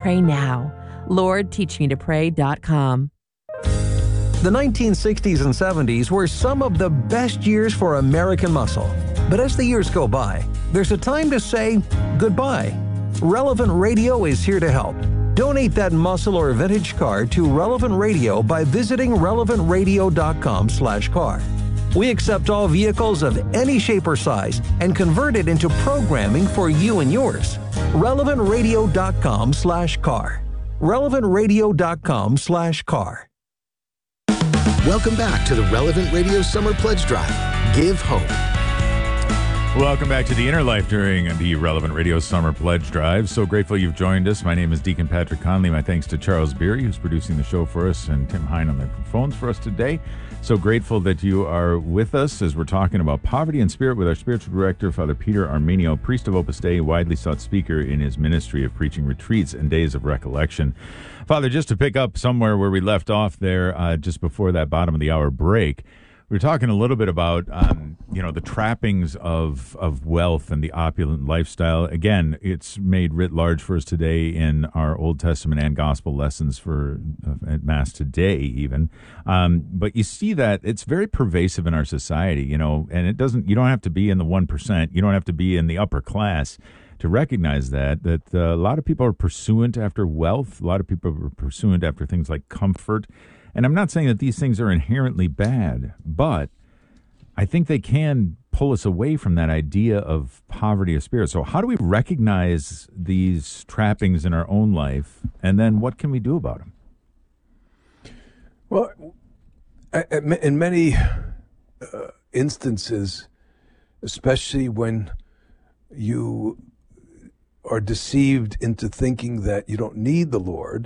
pray now. LordTeachMeToPray.com. The 1960s and 70s were some of the best years for American muscle. But as the years go by, there's a time to say goodbye. Relevant Radio is here to help. Donate that muscle or vintage car to Relevant Radio by visiting relevantradio.com/car. We accept all vehicles of any shape or size and convert it into programming for you and yours. relevantradio.com/car. relevantradio.com/car. Welcome back to the Relevant Radio Summer Pledge Drive. Give hope. Welcome back to the Inner Life during the Relevant Radio Summer Pledge Drive. So grateful you've joined us. My name is Deacon Patrick Conley. My thanks to Charles Beery, who's producing the show for us, and Tim Hine on the phones for us today. So grateful that you are with us as we're talking about poverty and spirit with our spiritual director, Father Peter Armenio, priest of Opus Dei, widely sought speaker in his ministry of preaching retreats and days of recollection. Father, just to pick up somewhere where we left off there just before that bottom of the hour break, we were talking a little bit about, the trappings of wealth and the opulent lifestyle. Again, it's made writ large for us today in our Old Testament and Gospel lessons for at Mass today, even. But you see that it's very pervasive in our society, and you don't have to be in the 1%. You don't have to be in the upper class to recognize that a lot of people are pursuant after wealth. A lot of people are pursuant after things like comfort. And I'm not saying that these things are inherently bad, but I think they can pull us away from that idea of poverty of spirit. So how do we recognize these trappings in our own life, and then what can we do about them? Well, in many instances, especially when you are deceived into thinking that you don't need the Lord,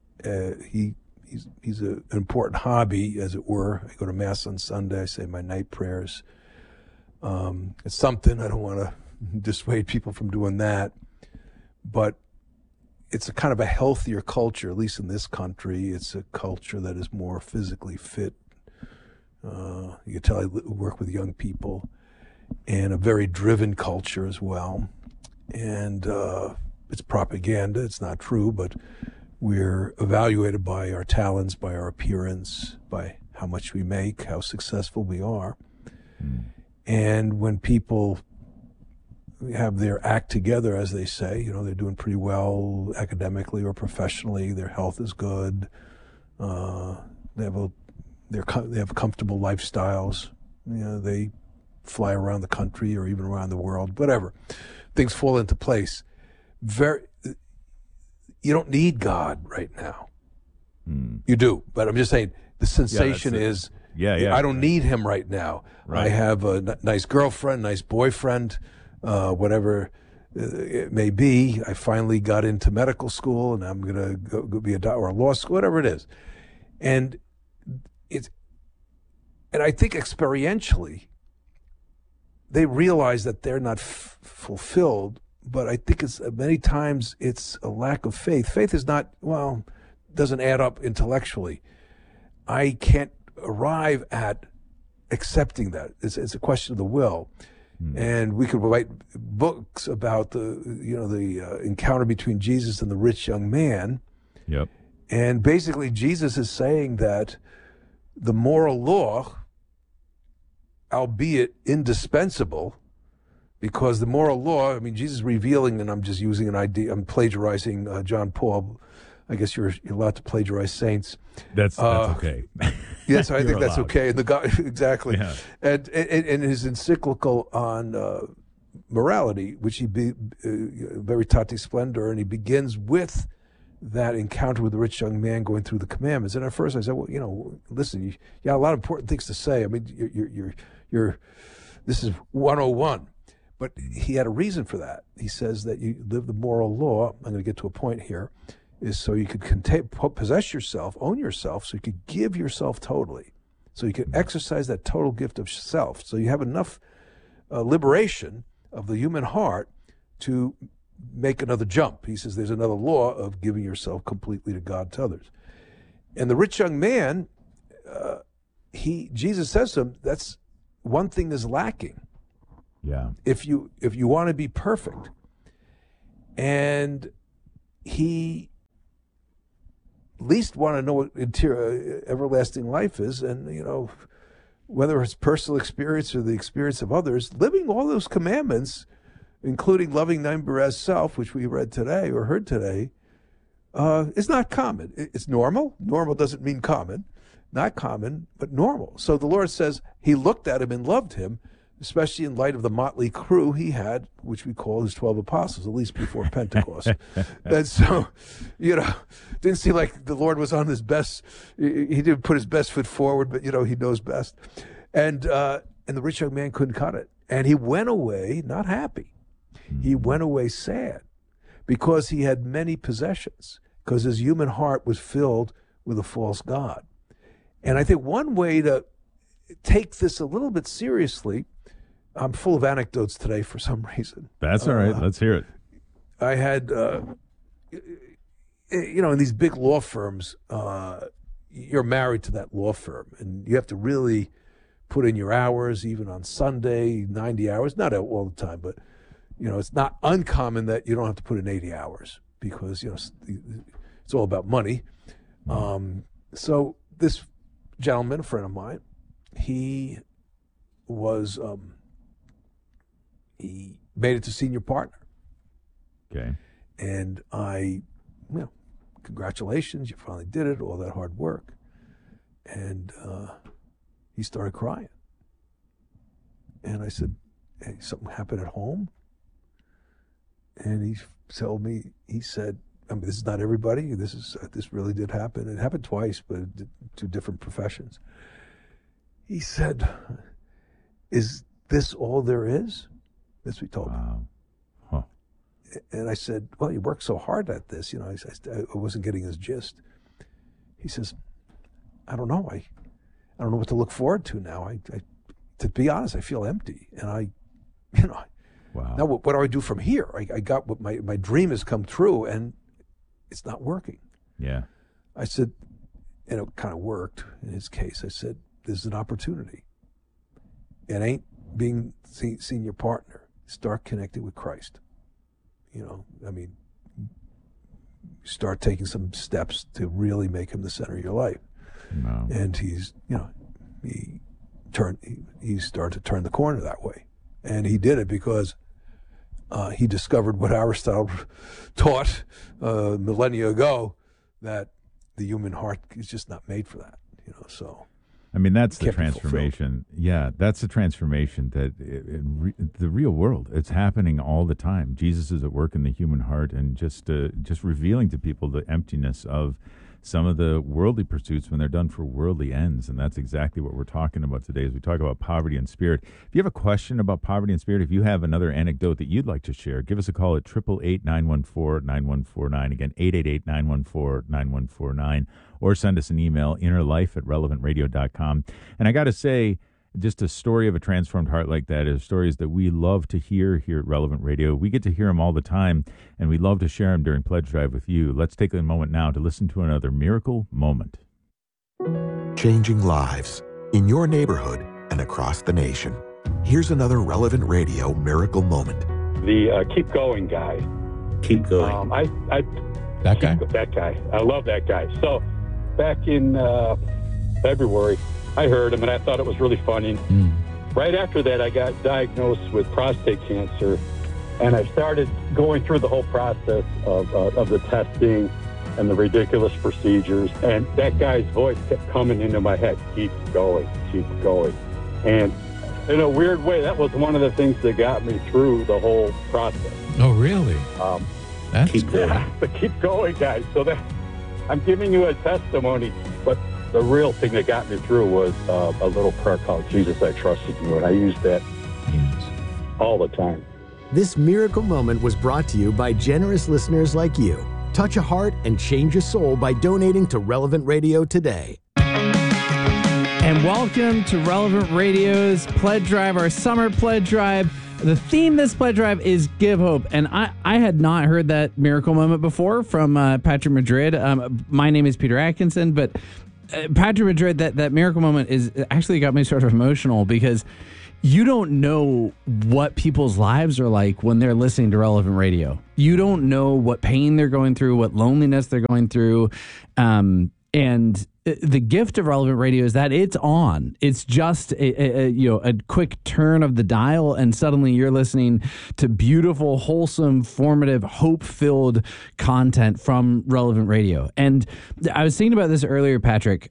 He's an important hobby, as it were. I go to Mass on Sunday. I say my night prayers. It's something. I don't want to dissuade people from doing that. But it's a kind of a healthier culture, at least in this country. It's a culture that is more physically fit. You can tell I work with young people. And a very driven culture as well. And it's propaganda. It's not true, but we're evaluated by our talents, by our appearance, by how much we make, how successful we are. And when people have their act together, as they say, they're doing pretty well academically or professionally, their health is good, they have comfortable lifestyles, they fly around the country or even around the world, whatever. Things fall into place. You don't need God right now. You do, but I'm just saying the sensation is, I don't need him right now. Right. I have a nice girlfriend, nice boyfriend, whatever it may be. I finally got into medical school, and I'm going to go be a doctor or a law school, whatever it is. And I think experientially, they realize that they're not fulfilled. But I think many times it's a lack of faith. Faith is not, doesn't add up intellectually. I can't arrive at accepting that. It's a question of the will. And we could write books about the encounter between Jesus and the rich young man. Yep. And basically Jesus is saying that the moral law, albeit indispensable, because the moral law, Jesus is revealing, and I'm just using an idea, I'm plagiarizing John Paul. I guess you're allowed to plagiarize saints. That's okay. Yes, I think that's allowed. okay. Exactly. Yeah. And his encyclical on morality, which Veritatis Splendor, and he begins with that encounter with the rich young man going through the commandments. And at first I said, listen, you got a lot of important things to say. You're this is 101. But he had a reason for that. He says that you live the moral law, I'm going to get to a point here, is so you could possess yourself, own yourself, so you could give yourself totally. So you could exercise that total gift of self. So you have enough liberation of the human heart to make another jump. He says there's another law of giving yourself completely to God, to others. And the rich young man, Jesus says to him, that's one thing is lacking. Yeah. If you want to be perfect. And he least want to know what everlasting life is, and whether it's personal experience or the experience of others, living all those commandments, including loving neighbor as self, which we read today or heard today, is not common. It's normal. Normal doesn't mean common. Not common, but normal. So the Lord says he looked at him and loved him, especially in light of the motley crew he had, which we call his 12 apostles, at least before Pentecost. And so, didn't seem like the Lord was on his best. He didn't put his best foot forward, but, he knows best. And the rich young man couldn't cut it. And he went away not happy. He went away sad because he had many possessions, because his human heart was filled with a false god. And I think one way to take this a little bit seriously, I'm full of anecdotes today for some reason. That's all right. Let's hear it. I had, in these big law firms, you're married to that law firm, and you have to really put in your hours, even on Sunday, 90 hours, not all the time, but, it's not uncommon that you don't have to put in 80 hours because, it's all about money. So this gentleman, a friend of mine, he was, he made it to senior partner. Okay. And congratulations, you finally did it, all that hard work. And he started crying. And I said, hey, something happened at home? And he told me, he said, this is not everybody. This really did happen. It happened twice, but two different professions. He said, is this all there is? That's what he told me. Huh. And I said, well, you worked so hard at this. I wasn't getting his gist. He says, I don't know. I don't know what to look forward to now. To be honest, I feel empty. And wow. Now what do I do from here? I got what my dream has come true, and it's not working. Yeah. I said, and it kind of worked in his case. I said, there's an opportunity. It ain't being senior partner. Start connecting with Christ. Start taking some steps to really make him the center of your life. No. And he started to turn the corner that way. And he did it because he discovered what Aristotle taught millennia ago, that the human heart is just not made for that. So. That's the transformation. Yeah, that's the transformation that in the real world, it's happening all the time. Jesus is at work in the human heart and just revealing to people the emptiness of some of the worldly pursuits when they're done for worldly ends. And that's exactly what we're talking about today as we talk about poverty and spirit. If you have a question about poverty and spirit, if you have another anecdote that you'd like to share, give us a call at 888-914-9149. Again, 888-914-9149. Or send us an email, innerlife@relevantradio.com. And I got to say, just a story of a transformed heart like that is stories that we love to hear here at Relevant Radio. We get to hear them all the time, and we love to share them during Pledge Drive with you. Let's take a moment now to listen to another miracle moment. Changing lives in your neighborhood and across the nation. Here's another Relevant Radio miracle moment. The Keep Going guy. Keep Going. That guy. I love that guy. So back in February, I heard him and I thought it was really funny. Right after that, I got diagnosed with prostate cancer, and I started going through the whole process of the testing and the ridiculous procedures. And that guy's voice kept coming into my head. Keep going, keep going. And in a weird way, that was one of the things that got me through the whole process. Oh, really? That's keep going. Yeah, the Keep Going guys. So that I'm giving you a testimony, but the real thing that got me through was a little prayer called Jesus, I Trusted You, and I use that all the time. This miracle moment was brought to you by generous listeners like you. Touch a heart and change a soul by donating to Relevant Radio today. And welcome to Relevant Radio's Pledge Drive, our summer pledge drive. The theme this pledge drive is Give Hope. And I had not heard that miracle moment before from Patrick Madrid. My name is Peter Atkinson, but Patrick Madrid, that miracle moment is actually got me sort of emotional because you don't know what people's lives are like when they're listening to Relevant Radio. You don't know what pain they're going through, what loneliness they're going through. And the gift of Relevant Radio is that it's on. It's just a quick turn of the dial, and suddenly you're listening to beautiful, wholesome, formative, hope-filled content from Relevant Radio. And I was thinking about this earlier, Patrick.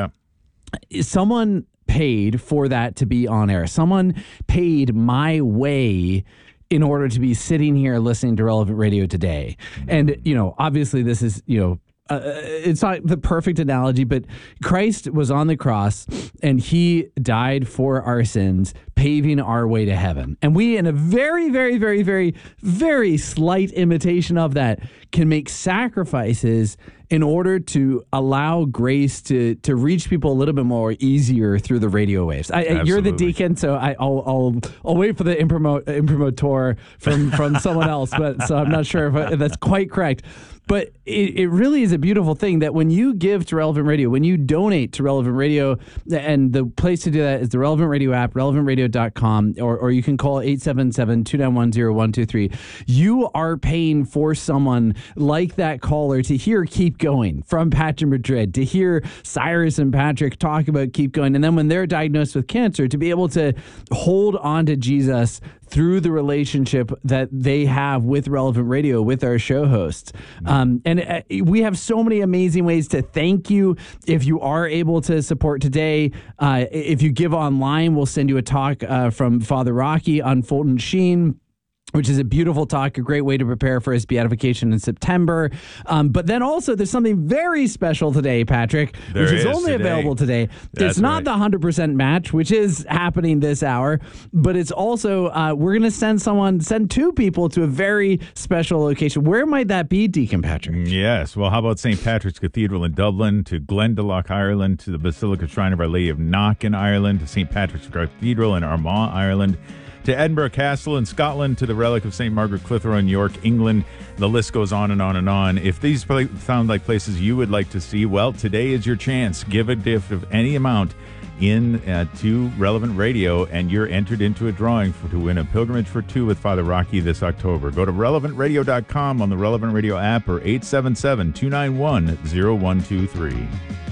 Someone paid for that to be on air. Someone paid my way in order to be sitting here listening to Relevant Radio today. And, obviously this is, it's not the perfect analogy, but Christ was on the cross and he died for our sins, paving our way to heaven. And we, in a very, very, very, very, very slight imitation of that, can make sacrifices in order to allow grace to reach people a little bit more easier through the radio waves. You're the deacon, so I'll wait for the imprimatur from someone else, but so I'm not sure if that's quite correct. But it really is a beautiful thing that when you give to Relevant Radio, when you donate to Relevant Radio, and the place to do that is the Relevant Radio app, relevantradio.com, or you can call 877-291-0123. You are paying for someone like that caller to hear Keep Going from Patrick Madrid, to hear Cyrus and Patrick talk about Keep Going. And then when they're diagnosed with cancer, to be able to hold on to Jesus through the relationship that they have with Relevant Radio, with our show hosts. And we have so many amazing ways to thank you. If you are able to support today, if you give online, we'll send you a talk from Father Rocky on Fulton Sheen, which is a beautiful talk, a great way to prepare for his beatification in September. But then also there's something very special today, Patrick, which is only available today. It's not the 100% match, which is happening this hour, but it's also, we're going to send two people to a very special location. Where might that be, Deacon Patrick? Yes. Well, how about St. Patrick's Cathedral in Dublin, to Glendalough, Ireland, to the Basilica Shrine of Our Lady of Knock in Ireland, to St. Patrick's Cathedral in Armagh, Ireland, to Edinburgh Castle in Scotland, to the Relic of St. Margaret Clitheroe in York, England. The list goes on and on and on. If these sound like places you would like to see, well, today is your chance. Give a gift of any amount to Relevant Radio, and you're entered into a drawing to win a pilgrimage for two with Father Rocky this October. Go to relevantradio.com on the Relevant Radio app or 877-291-0123.